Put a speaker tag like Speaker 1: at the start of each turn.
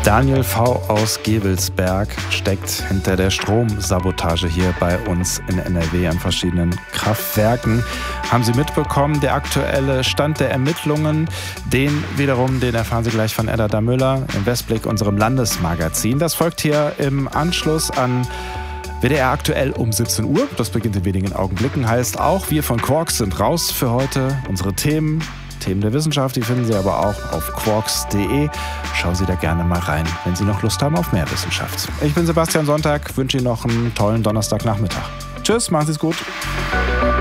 Speaker 1: Daniel V. aus Gevelsberg steckt hinter der Stromsabotage hier bei uns in NRW an verschiedenen Kraftwerken. Haben Sie mitbekommen, der aktuelle Stand der Ermittlungen, den erfahren Sie gleich von Edda Müller im Westblick, unserem Landesmagazin. Das folgt hier im Anschluss an WDR aktuell um 17 Uhr. Das beginnt in wenigen Augenblicken. Heißt auch, wir von Quarks sind raus für heute. Unsere Themen der Wissenschaft, die finden Sie aber auch auf quarks.de. Schauen Sie da gerne mal rein, wenn Sie noch Lust haben auf mehr Wissenschaft. Ich bin Sebastian Sonntag, wünsche Ihnen noch einen tollen Donnerstagnachmittag. Tschüss, machen Sie es gut.